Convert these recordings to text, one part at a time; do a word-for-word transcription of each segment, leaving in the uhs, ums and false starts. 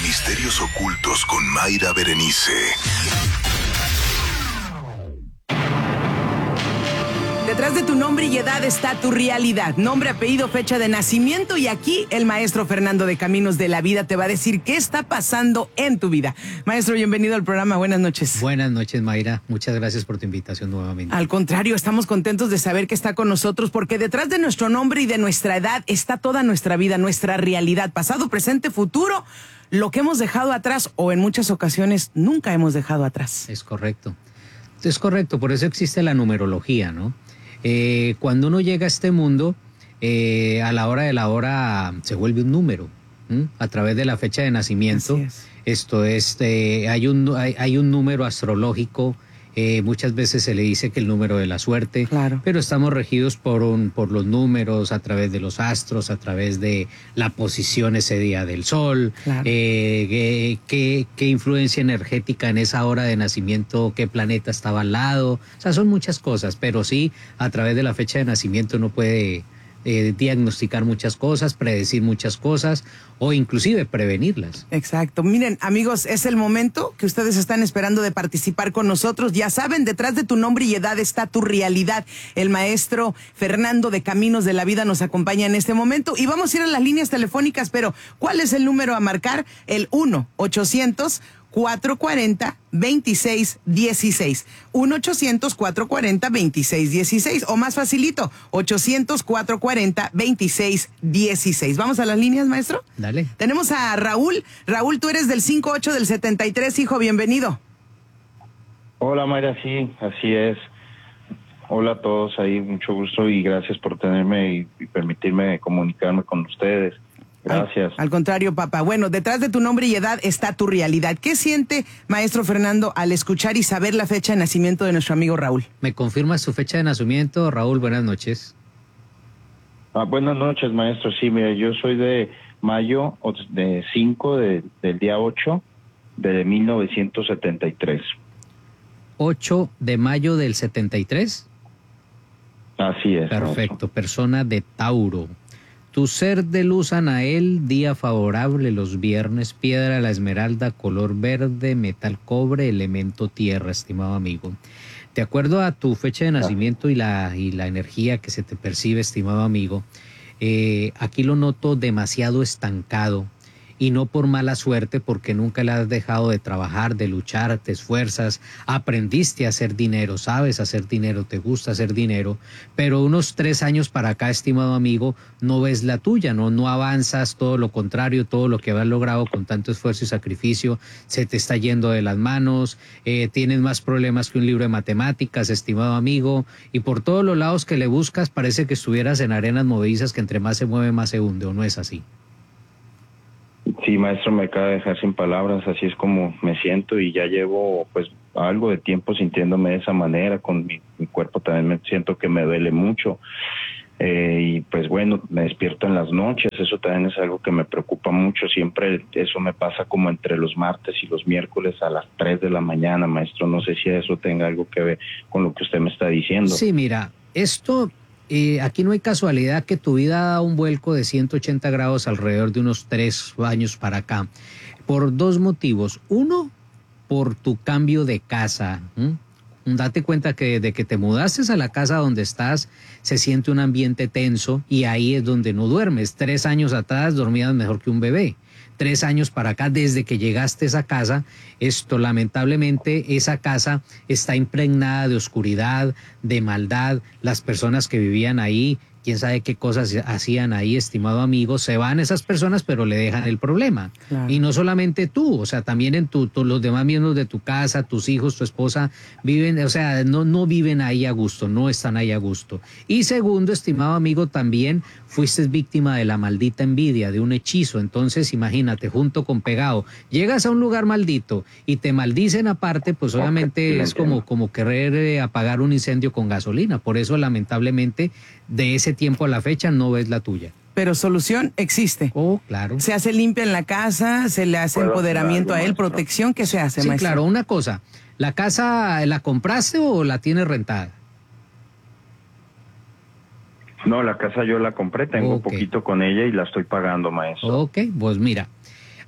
Misterios ocultos con Mayra Berenice. Detrás de tu nombre y edad está tu realidad. Nombre, apellido, fecha de nacimiento. Y aquí el maestro Fernando de Caminos de la Vida te va a decir qué está pasando en tu vida. Maestro, bienvenido al programa. Buenas noches. Buenas noches, Mayra. Muchas gracias por tu invitación nuevamente. Al contrario, estamos contentos de saber que está con nosotros, porque detrás de nuestro nombre y de nuestra edad está toda nuestra vida, nuestra realidad, pasado, presente, futuro, lo que hemos dejado atrás o en muchas ocasiones nunca hemos dejado atrás. Es correcto. Es correcto, por eso existe la numerología, ¿no? Eh, cuando uno llega a este mundo, eh, a la hora de la hora se vuelve un número, ¿m? A través de la fecha de nacimiento. Es. Esto es, eh, hay, un, hay, hay un número astrológico, eh, muchas veces se le dice que el número de la suerte, claro. Pero estamos regidos por, un, por los números, a través de los astros, a través de la posición ese día del sol, claro. eh, eh, qué, qué influencia energética en esa hora de nacimiento, qué planeta estaba al lado, o sea, son muchas cosas, pero sí, a través de la fecha de nacimiento uno puede eh, diagnosticar muchas cosas, predecir muchas cosas o inclusive prevenirlas. Exacto. Miren, amigos, es el momento que ustedes están esperando de participar con nosotros. Ya saben, detrás de tu nombre y edad está tu realidad. El maestro Fernando de Caminos de la Vida nos acompaña en este momento y vamos a ir a las líneas telefónicas, pero ¿cuál es el número a marcar? El uno ochocientos cuatrocientos cuarenta veintiséis dieciséis. uno ochocientos cuatrocientos cuarenta veintiséis dieciséis. O más facilito, ochocientos cuatrocientos cuarenta veintiséis dieciséis. ¿Vamos a las líneas, maestro? Dale. Tenemos a Raúl. Raúl, tú eres del cinco ocho del setenta y tres, hijo, bienvenido. Hola, Mayra, sí, así es. Hola a todos ahí, mucho gusto y gracias por tenerme y, y permitirme comunicarme con ustedes. Gracias. Al, al contrario, papá. Bueno, detrás de tu nombre y edad está tu realidad. ¿Qué siente, maestro Fernando, al escuchar y saber la fecha de nacimiento de nuestro amigo Raúl? ¿Me confirmas su fecha de nacimiento, Raúl? Buenas noches. Ah, buenas noches, maestro. Sí, mira, yo soy de mayo, de cinco de, del día ocho de mil novecientos setenta y tres. ocho de mayo del setenta y tres. Así es. Perfecto, maestro. Persona de Tauro. Tu ser de luz, Anael, día favorable los viernes, piedra la esmeralda, color verde, metal cobre, elemento tierra, estimado amigo. De acuerdo a tu fecha de nacimiento y la, y la energía que se te percibe, estimado amigo, eh, aquí lo noto demasiado estancado. Y no por mala suerte, porque nunca le has dejado de trabajar, de luchar, te esfuerzas, aprendiste a hacer dinero, sabes hacer dinero, te gusta hacer dinero, pero unos tres años para acá, estimado amigo, no ves la tuya, no, no avanzas, todo lo contrario, todo lo que has logrado con tanto esfuerzo y sacrificio se te está yendo de las manos, eh, tienes más problemas que un libro de matemáticas, estimado amigo, y por todos los lados que le buscas parece que estuvieras en arenas movedizas que entre más se mueve más se hunde, ¿o no es así? Sí, maestro, me acaba de dejar sin palabras, así es como me siento y ya llevo pues algo de tiempo sintiéndome de esa manera, con mi, mi cuerpo también me siento que me duele mucho eh, y pues bueno, me despierto en las noches, eso también es algo que me preocupa mucho, siempre eso me pasa como entre los martes y los miércoles a las tres de la mañana, maestro, no sé si eso tenga algo que ver con lo que usted me está diciendo. Sí, mira, esto... Eh, aquí no hay casualidad que tu vida da un vuelco de ciento ochenta grados alrededor de unos tres años para acá, por dos motivos. Uno, por tu cambio de casa. ¿Mm? Date cuenta que desde que te mudaste a la casa donde estás, se siente un ambiente tenso y ahí es donde no duermes. Tres años atrás dormías mejor que un bebé. Tres años para acá, desde que llegaste a esa casa, esto lamentablemente, esa casa está impregnada de oscuridad, de maldad. Las personas que vivían ahí, quién sabe qué cosas hacían ahí, estimado amigo, se van esas personas, pero le dejan el problema. Claro. Y no solamente tú, o sea, también en tu, tu, los demás miembros de tu casa, tus hijos, tu esposa, viven, o sea, no, no viven ahí a gusto, no están ahí a gusto. Y segundo, estimado amigo, también fuiste víctima de la maldita envidia, de un hechizo. Entonces, imagínate, junto con pegado, llegas a un lugar maldito y te maldicen aparte, pues obviamente okay, es como, como querer eh, apagar un incendio con gasolina. Por eso, lamentablemente, de ese tiempo a la fecha no ves la tuya. Pero solución existe. Oh, claro. Se hace limpia en la casa, se le hace empoderamiento a él, maestro. Protección, ¿qué se hace, sí, maestro? Claro, una cosa, ¿la casa la compraste o la tienes rentada? No, la casa yo la compré, tengo okay. poquito con ella y la estoy pagando, maestro. Ok, pues mira,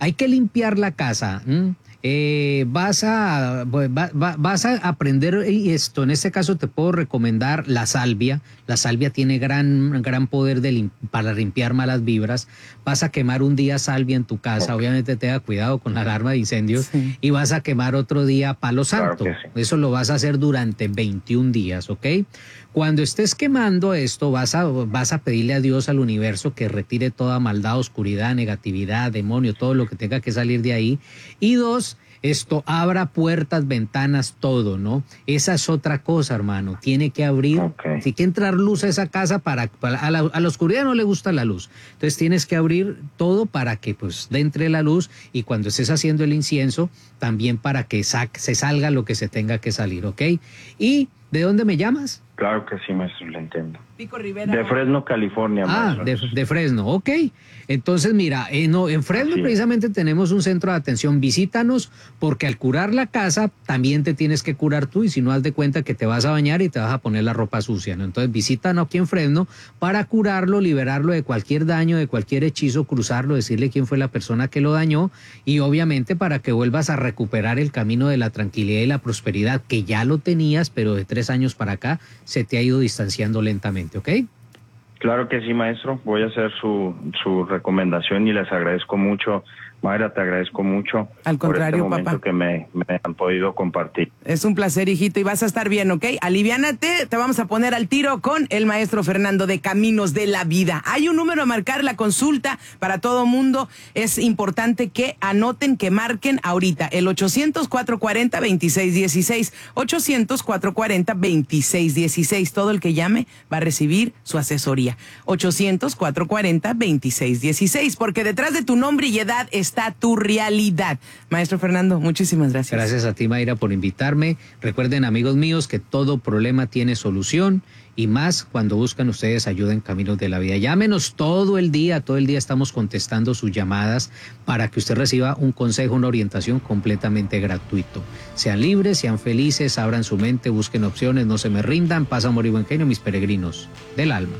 Hay que limpiar la casa. ¿m? Eh, vas a va, va, vas a aprender esto. En este caso te puedo recomendar la salvia. La salvia tiene gran gran poder de lim para limpiar malas vibras. Vas a quemar un día salvia en tu casa. Okay. Obviamente tenga cuidado con la alarma de incendios. Sí. Y vas a quemar otro día palo santo. Claro sí. Eso lo vas a hacer durante veintiún días, ¿ok? Cuando estés quemando esto, vas a, vas a pedirle a Dios, al universo, que retire toda maldad, oscuridad, negatividad, demonio, todo lo que tenga que salir de ahí. Y dos, esto abra puertas, ventanas, todo, ¿no? Esa es otra cosa, hermano. Tiene que abrir, okay. Tiene que entrar luz a esa casa para, para a, la, a la oscuridad no le gusta la luz. Entonces tienes que abrir todo para que pues entre la luz, y cuando estés haciendo el incienso, también para que sa se salga lo que se tenga que salir, ¿ok? ¿Y de dónde me llamas? Claro que sí, maestro, lo entiendo. Pico Rivera. De Fresno, California. Ah, de, de Fresno, ok. Entonces, mira, eh, no, en Fresno sí. Precisamente tenemos un centro de atención. Visítanos, porque al curar la casa, también te tienes que curar tú, y si no, haz de cuenta que te vas a bañar y te vas a poner la ropa sucia, ¿no? Entonces, visítanos aquí en Fresno para curarlo, liberarlo de cualquier daño, de cualquier hechizo, cruzarlo, decirle quién fue la persona que lo dañó, y obviamente para que vuelvas a recuperar el camino de la tranquilidad y la prosperidad, que ya lo tenías, pero de tres años para acá se te ha ido distanciando lentamente, ¿ok? Claro que sí, maestro. Voy a hacer su, su recomendación y les agradezco mucho. Mayra, te agradezco mucho. Al contrario, por este momento papá. que me, me han podido compartir. Es un placer, hijito, y vas a estar bien, ¿ok? Aliviánate, te vamos a poner al tiro con el maestro Fernando de Caminos de la Vida. Hay un número a marcar, la consulta para todo mundo. Es importante que anoten, que marquen ahorita. El ochocientos, cuatrocientos cuarenta, veintiséis dieciséis. ochocientos, cuatrocientos cuarenta, veintiséis dieciséis. Todo el que llame va a recibir su asesoría. ochocientos, cuatrocientos cuarenta, veintiséis dieciséis. Porque detrás de tu nombre y edad es está tu realidad. Maestro Fernando, muchísimas gracias. Gracias a ti, Mayra, por invitarme. Recuerden, amigos míos, que todo problema tiene solución, y más cuando buscan ustedes ayuda en Caminos de la Vida. Llámenos todo el día, todo el día estamos contestando sus llamadas para que usted reciba un consejo, una orientación completamente gratuito. Sean libres, sean felices, abran su mente, busquen opciones, no se me rindan. Paz, amor y buen genio, mis peregrinos del alma.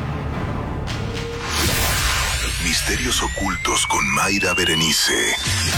Misterios ocultos con Mayra Berenice.